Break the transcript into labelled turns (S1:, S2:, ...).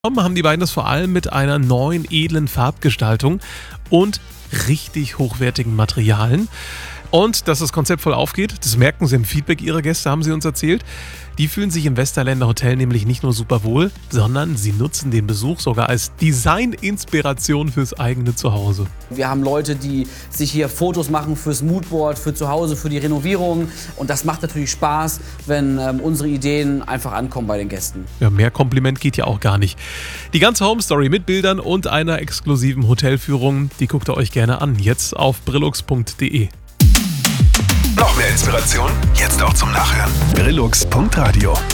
S1: Haben die beiden das vor allem mit einer neuen, edlen Farbgestaltung und richtig hochwertigen Materialien. Und dass das Konzept voll aufgeht, das merken sie im Feedback ihrer Gäste, haben sie uns erzählt. Die fühlen sich im Westerländer Hotel nämlich nicht nur super wohl, sondern sie nutzen den Besuch sogar als Design-Inspiration fürs eigene Zuhause.
S2: Wir haben Leute, die sich hier Fotos machen fürs Moodboard, für zu Hause, für die Renovierung. Und das macht natürlich Spaß, wenn unsere Ideen einfach ankommen bei den Gästen.
S1: Ja, mehr Kompliment geht ja auch gar nicht. Die ganze Home Story mit Bildern und einer exklusiven Hotelführung, die guckt ihr euch gerne an. Jetzt auf brillux.de.
S3: Noch mehr Inspiration? Jetzt auch zum Nachhören. brillux.radio